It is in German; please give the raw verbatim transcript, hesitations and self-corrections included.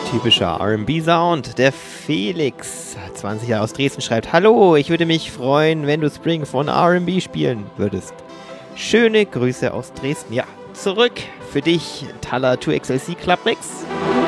Typischer R and B-Sound. Der Felix, zwanzig Jahre aus Dresden, schreibt: Hallo, ich würde mich freuen, wenn du Spring von R and B spielen würdest. Schöne Grüße aus Dresden. Ja, zurück für dich, Thaler zwei X L C Club Mix.